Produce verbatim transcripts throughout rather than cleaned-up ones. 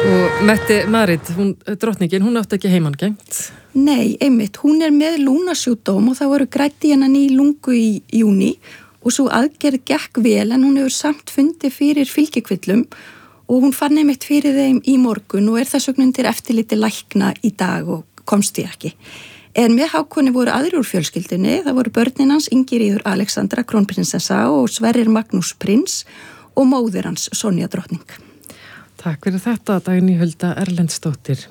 Og Mette Marit, hún, drottningin, hún átti ekki heimangengt. Nei, einmitt, hún er með lúnasjúkdóm og það voru grætt í hennan í lungu í júní og svo aðgerð gekk vel en hún hefur samt fundið fyrir fylgikvillum og hún fann einmitt fyrir þeim í morgun og er þess vegna undir eftirliti lækna í dag og komst því ekki. En með Hákoni voru aðrir úr fjölskyldunni, það voru börnin hans Ingiríður Alexandra, krónprinsessa og Sverrir Magnús prins og móðir hans Sonja drottning. Takk fyrir þetta, Dagný Hulda Erlendsdóttir.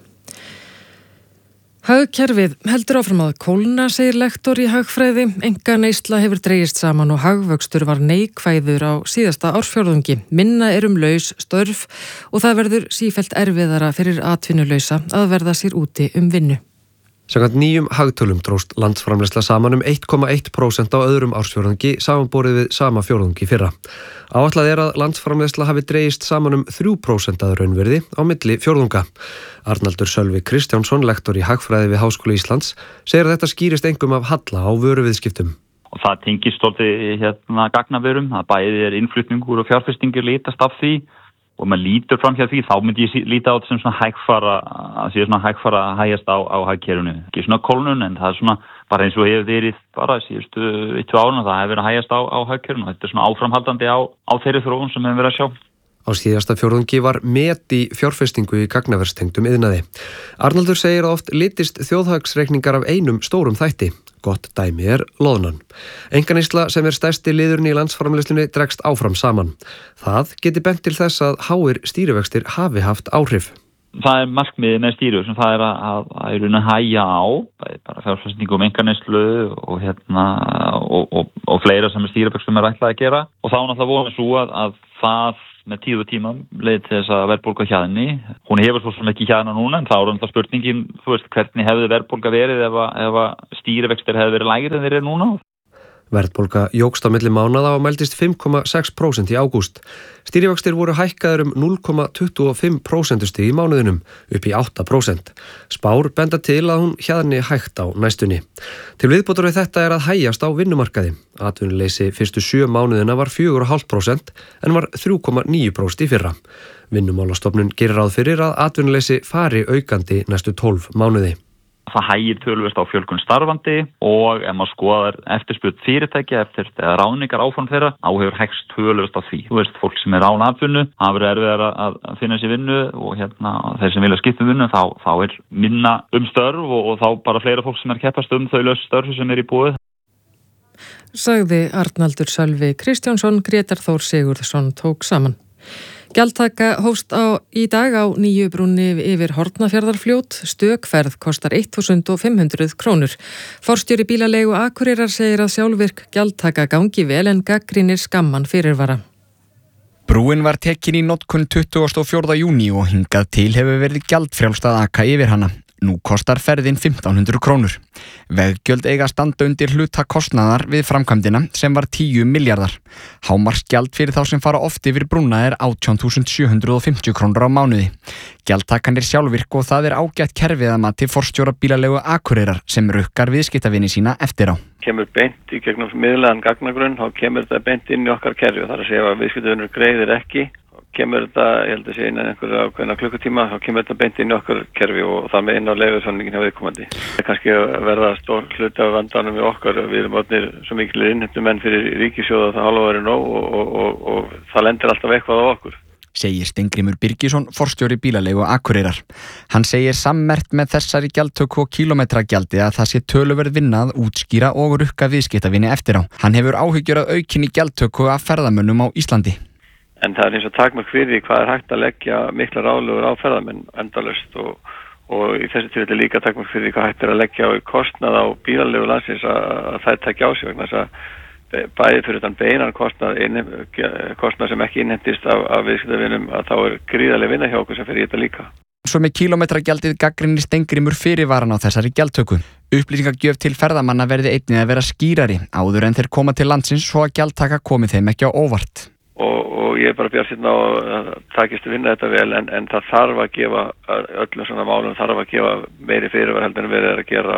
Hagkerfið heldur áfram að kólna, segir lektor í hagfræði. Einkaneysla hefur dregist saman og hagvöxtur var neikvæður á síðasta ársfjórðungi. Minna er um laus störf og það verður sífellt erfiðara fyrir atvinnulausa að verða sér úti um vinnu. Samkvæmt nýjum hagtölum dróst landsframleiðsla saman um eitt komma eitt prósent á öðrum ársfjórðungi samanborið við sama fjórðungi fyrra. Áætlað er að landsframleiðsla hafi dregist saman um þrjú prósent að raunvirði á milli fjórðunga. Arnaldur Sölvi Kristjánsson, lektor í hagfræði við Háskóla Íslands, segir að þetta skýrist einkum af halla á vöruviðskiptum. Og það tengist stoltið hérna gagnaverum, það bæði er innflutningur og fjárfestingur litast af því. Og maður lítur fram hjá því, þá myndi ég líta á þetta sem svona hægfara, að sé svona hægfara að hægjast á, á hagkerfinu. Ekki svona kólnun, en það er svona bara eins og hefur verið bara síðustu eitt, tvö árna, það hefur verið að hægjast á, á hagkerfinu. Þetta er svona áframhaldandi á, á þeirri þróun sem hefur verið að sjá. Á síðasta fjórðungi var met í fjárfestingu í gagnaverstengdum iðnaði. Arnaldur segir að oft litist þjóðhagsreikningar af einum stórum þætti. Gott dæmi er loðnan. Einkaneysla sem er stærsti liðurinn í landsframleiðslunni dregst áfram saman. Það geti bent til þess að háir stýrivextir hafi haft áhrif. Það er markmiðið með stýrivextum, það er að, að, að, að hægja á, bara fjárfestingu um einkaneyslu og, hérna, og, og, og fleira sem er stýrivextum er ætlað að gera. Og þá náttúrulega voru svo að, að það með tíu tíma leið til þess að verðbólga hjaðni. Hún hefur svo sem ekki hjaðna núna, en þá er það spurningin, þú veist, hvernig hefði verðbólga verið ef, ef stýrivextir hefði verið lægri en þeir eru núna? Verðbólga jókst á milli mánaða og mældist fimm komma sex prósent í ágúst. Stýrivextir voru hækkaðir um núll komma tuttugu og fimm prósentustig í mánuðinum upp í átta prósent. Spár benda til að hún hjaðni hægt á næstunni. Til viðbótar við þetta er að hægjast á vinnumarkaði. Atvinnuleysi fyrstu sjö mánuðina var fjögur komma fimm prósent en var þrjú komma níu prósent í fyrra. Vinnumálastofnun gerir ráð fyrir að atvinnuleysi fari aukandi næstu tólf mánuði. Það hægir töluvert á fjölgun starfandi og ef maður skoðar eftirspurn fyrirtækja eftir ráðningar áform þeirra, á hefur hægst töluvert á því. Þú veist, fólk sem er án atvinnu, það verður erfiðar að finna sér vinnu og hérna, þeir sem vilja skipta vinnu, þá, þá er minna um störf og, og þá bara fleira fólk sem er keppast um þau laus störfi sem er í boði. Sagði Arnaldur Sölvi Kristjánsson, Grétar Þór Sigurðsson tók saman. Gjaldtaka hófst á í dag á nýju brúnni yfir Hornafjarðarfljót. Stökferð kostar fimmtán hundruð krónur. Forstjóri bílaleigu Akureyrar segir að sjálfvirk gjaldtaka gangi vel en gagnrýnir skamman fyrirvara. Brúin var tekin í notkun tuttugasta og fjórða júní og hingað til hefur verið gjaldfrjálst að aka yfir hana. Nú kostar ferðin fimmtán hundruð krónur. Veggjöld eiga standa undir hluta kostnaðar við framkvæmdina sem var tíu milljarðar. Hámarksgjald fyrir þá sem fara oft yfir brúna er átján þúsund sjö hundruð og fimmtíu krónur á mánuði. Gjaldtakan er sjálfvirk og það er ágætt kerfið að mati forstjóra bílalegu Akureyrar sem rukkar viðskiptavini sína eftir á. Kemur beint í gegnum miðlægan gagnagrunn, þá kemur þetta beint inn í okkar kerfi. Það er að segja að viðskiptavinur greiðir ekki. Kemur þetta, ég held að sé innan einhverja ákveðna klukkutíma, þá kemur þetta beint inn í okkar kerfi og það með inn á leigusamningin hjá viðkomandi. Það er kannski að verða stór hluti af vandanum við okkar. Við erum orðnir svo mikil innheimtumenn fyrir ríkissjóð að það hálfa verið nóg og, og, og, og það lendir alltaf eitthvað á okkur. Segir Steingrímur Birgisson, forstjóri bílalegu Akureyrar. Hann segir sammert með þessari gjaldtöku og kílómetragjaldi að það sé töluverð vinna að útskýra og rukka viðskiptavini eftir á. Hann hefur áhyggjur af aukinni gjaldtöku af ferðamönnum á Íslandi. En það er eins og takmörk fyrir því hvað er hægt að leggja mikla ráðlegur á ferðamenn endalaust og, og í þessu tilfelli líka takmörk fyrir því hvað hægt er að leggja á kostnað á bílalegu landsins að, að það tekja á sig vegna þess að bæði fyrir þann beinan kostnað, kostnað sem ekki innheimtist af, af viðskiptavinum að þá er gríðarleg vinna hjá okkur sem fyrir þetta líka. Svo með kílómetragjaldið gagnrýnir Steingrímur fyrirvaran á þessari gjaldtöku. Upplýsingagjöf til ferðamanna verði einnig að vera skýrari áður en þeir koma til landsins svo að gjaldtaka komi þeim ekki á óvart. Og, og ég er bara bjartsýnn á að takist að vinna þetta vel en, en það þarf að gefa öllum svona málum þarf að gefa meiri fyrirvar heldur en verið er að gera.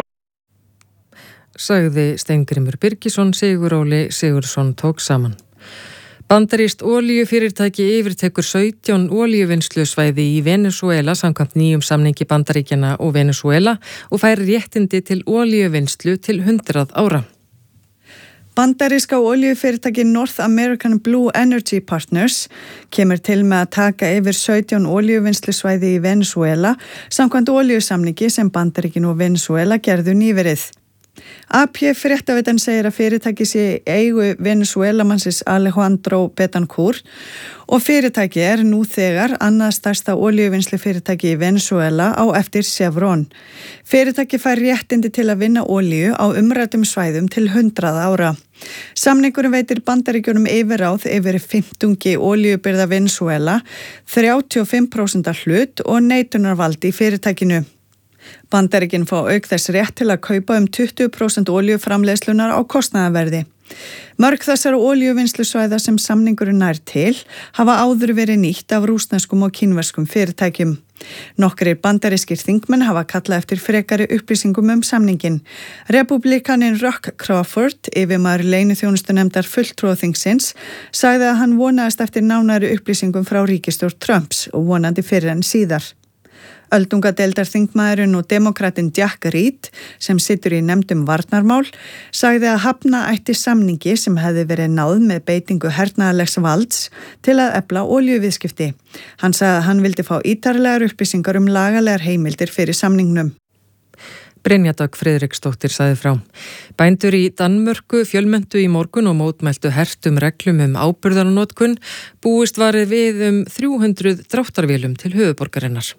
Sagði Steingrímur Birgisson, Siguróli Sigurðsson tók saman. Bandarískt olíufyrirtæki yfirtekur sautján olíuvinnslusvæði í Venesúela samkvæmt nýjum samningi Bandaríkjanna og Venesúela og fær réttindi til olíuvinnslu til hundrað ára. Bandaríska olíufyrirtæki North American Blue Energy Partners kemur til með að taka yfir sautján olíuvinnslusvæði í Venesúela samkvæmt olíusamningi sem Bandaríkin og Venesúela gerðu nýverið. A P fréttavitan segir að fyrirtæki sé í eigu Venesúelamannsins Alejandro Betancourt og fyrirtæki er nú þegar annað stærsta olíuvinnslu fyrirtæki í Venesúela á eftir Chevron. Fyrirtæki fær réttindi til að vinna olíu á umræddum svæðum til hundrað ára. Samningurinn veitir Bandaríkjunum yfirráð yfir fimmtungi olíubirgða Venesúela, þrjátíu og fimm prósent hlut og neitunarvald í fyrirtækinu. Bandaríkin fá auk þess rétt til að kaupa um tuttugu prósent olíuframleiðslunar á kostnaðarverði. Mörg þessara olíuvinnslusvæða sem samningurinn nær til hafa áður verið nýtt af rússneskum og kínverskum fyrirtækjum. Nokkrir bandarískir þingmenn hafa kallað eftir frekari upplýsingum um samningin. Republikaninn Rock Crawford, yfirmaður leyniþjónustunefndar fulltrúaþingsins, sagði að hann vonaðist eftir nánari upplýsingum frá ríkisstjórn Trumps og vonandi fyrr en síðar. Öldungadeildarþingmaðurinn og demokratinn Jack Reed, sem situr í nefndum varnarmál, sagði að hafna ætti samningi sem hefði verið náð með beitingu hernaðarlegs valds til að efla olíuviðskipti. Hann sagði að hann vildi fá ítarlegar upplýsingar um lagalegar heimildir fyrir samningnum. Brynja Dögg Friðriksdóttir sagði frá. Bændur í Danmörku fjölmenntu í morgun og mótmæltu hertum reglum um áburðarnotkun, búist varið við um þrjú hundruð dráttarvélum til höfuðborgarinnar.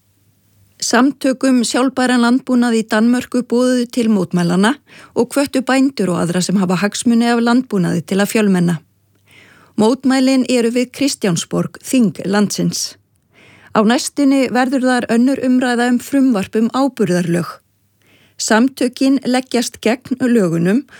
Samtökum sjálfbæran landbúnað í Danmörku boðuðu til mótmælana og hvöttu bændur og aðra sem hafa hagsmuni af landbúnaði til að fjölmenna. Mótmælin eru við Kristjánsborg, þing landsins. Á næstunni verður þar önnur umræða um frumvarp um áburðarlög. Samtökin leggjast gegn lögunum